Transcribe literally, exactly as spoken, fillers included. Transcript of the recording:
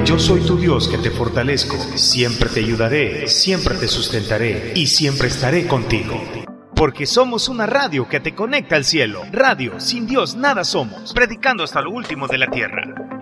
yo soy tu Dios que te fortalezco, siempre te ayudaré, siempre te sustentaré y siempre estaré contigo. Porque somos una radio que te conecta al cielo. Radio, sin Dios nada somos, predicando hasta lo último de la tierra.